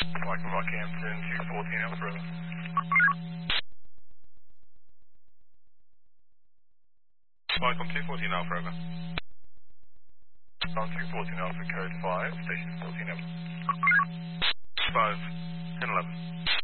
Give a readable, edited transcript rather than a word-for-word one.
Welcome Rockhampton to 14 Alpha Bravo. Welcome to 14 Alpha Bravo. On to 14 Alpha code 5, station 14 Alpha. 5, 10, 11.